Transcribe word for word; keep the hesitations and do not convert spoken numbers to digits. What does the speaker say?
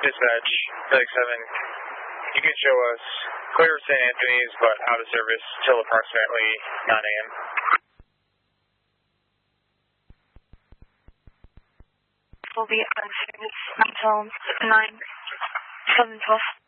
Dispatch, Felix seven. You can show us clear of Saint Anthony's, but out of service till approximately nine A M Will be out of service until nine, seven twelve.